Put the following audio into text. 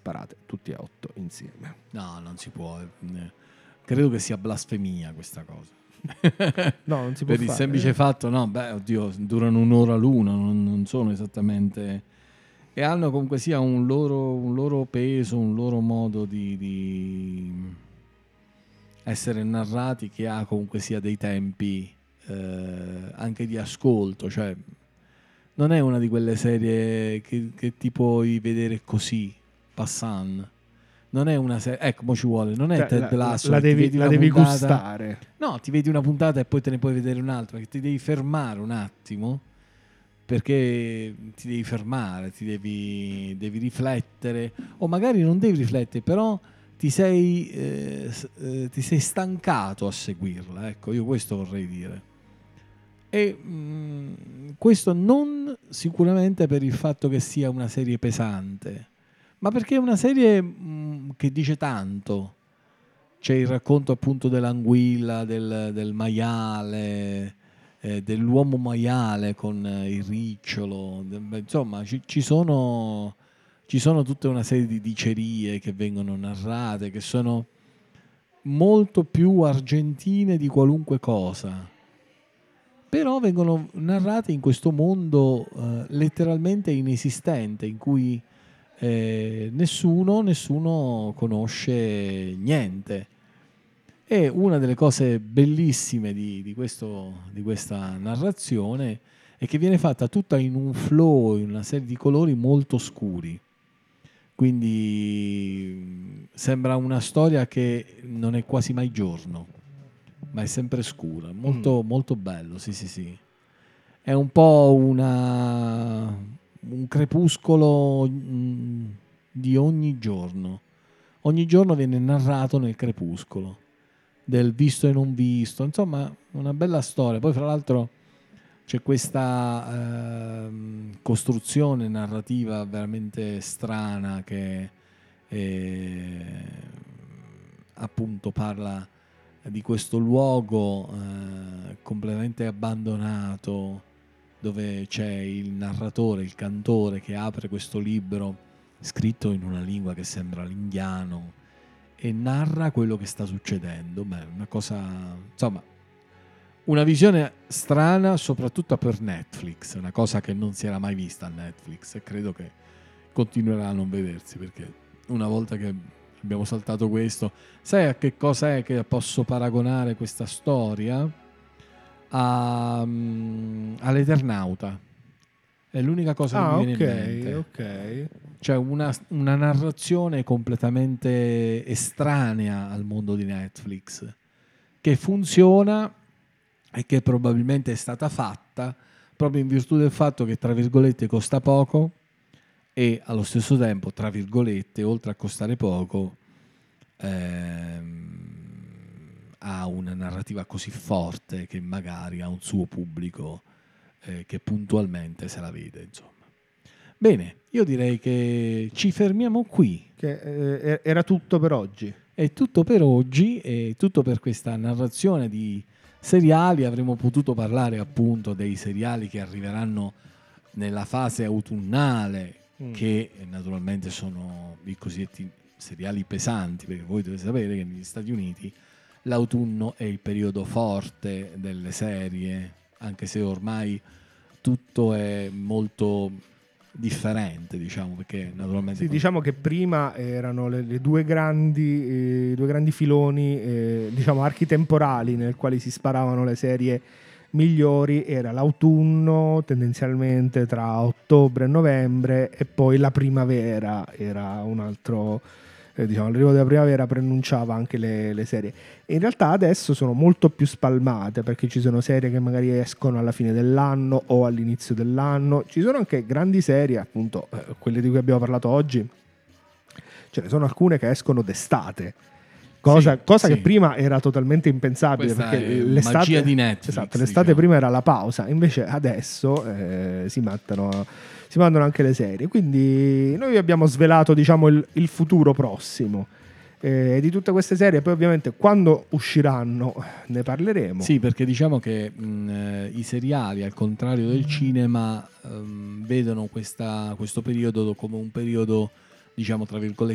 sparate tutti e 8 insieme. No, non si può. Credo che sia blasfemia questa cosa. No, non si può Per il fare. semplice fatto, no, beh, oddio, durano un'ora l'uno, non sono esattamente... E hanno comunque sia un loro peso, un loro modo di essere narrati, che ha comunque sia dei tempi anche di ascolto. Cioè, non è una di quelle serie che ti puoi vedere così, passant. Non è una serie, ecco, mo ci vuole, non è Cioè, Ted Lasso, la che ti devi, vedi la una devi puntata, gustare. no, ti vedi una puntata e poi te ne puoi vedere un'altra, perché ti devi fermare un attimo, perché ti devi fermare, devi riflettere, o magari non devi riflettere, però ti sei stancato a seguirla, ecco, io questo vorrei dire. E questo non sicuramente per il fatto che sia una serie pesante, ma perché è una serie che dice tanto. C'è il racconto appunto dell'anguilla, del maiale, dell'uomo maiale con il ricciolo. Insomma, ci sono tutta una serie di dicerie che vengono narrate, che sono molto più argentine di qualunque cosa. Però vengono narrate in questo mondo letteralmente inesistente, in cui nessuno conosce niente. E una delle cose bellissime di questa narrazione è che viene fatta tutta in un flow, in una serie di colori molto scuri. Quindi sembra una storia che non è quasi mai giorno, ma è sempre scura. Molto, molto bello, sì, sì, sì. È un po' un crepuscolo di ogni giorno. Ogni giorno viene narrato nel crepuscolo, del visto e non visto, insomma una bella storia. Poi fra l'altro c'è questa costruzione narrativa veramente strana che appunto parla di questo luogo completamente abbandonato, dove c'è il narratore, il cantore, che apre questo libro scritto in una lingua che sembra l'indiano e narra quello che sta succedendo. Beh, una cosa, insomma, una visione strana soprattutto per Netflix, una cosa che non si era mai vista a Netflix, e credo che continuerà a non vedersi, perché una volta che abbiamo saltato questo, sai a che cosa è che posso paragonare questa storia? All'Eternauta. È l'unica cosa che mi viene in mente. Ok. Cioè una narrazione completamente estranea al mondo di Netflix, che funziona e che probabilmente è stata fatta proprio in virtù del fatto che, tra virgolette, costa poco e allo stesso tempo, tra virgolette, oltre a costare poco, ha una narrativa così forte che magari ha un suo pubblico che puntualmente se la vede, insomma. Bene, io direi che ci fermiamo qui. Che era tutto per oggi. È tutto per oggi, è tutto per questa narrazione di seriali. Avremmo potuto parlare appunto dei seriali che arriveranno nella fase autunnale, che naturalmente sono i cosiddetti seriali pesanti, perché voi dovete sapere che negli Stati Uniti l'autunno è il periodo forte delle serie, anche se ormai tutto è molto differente, diciamo, perché naturalmente Sì, diciamo che prima erano le due grandi filoni, diciamo archi temporali nel quali si sparavano le serie migliori. Era l'autunno tendenzialmente tra ottobre e novembre, e poi la primavera era un altro, diciamo l'arrivo della primavera preannunciava anche le serie. E in realtà adesso sono molto più spalmate, perché ci sono serie che magari escono alla fine dell'anno o all'inizio dell'anno. Ci sono anche grandi serie, appunto quelle di cui abbiamo parlato oggi. Ce ne sono alcune che escono d'estate, cosa che prima era totalmente impensabile. Questa perché è l'estate, magia di Netflix, esatto, l'estate diciamo. prima era la pausa, invece adesso si mandano anche le serie. Quindi noi vi abbiamo svelato, diciamo, il futuro prossimo di tutte queste serie. Poi ovviamente quando usciranno ne parleremo. Sì, perché diciamo che i seriali, al contrario del cinema, vedono questo periodo come un periodo, diciamo, tra virgolette,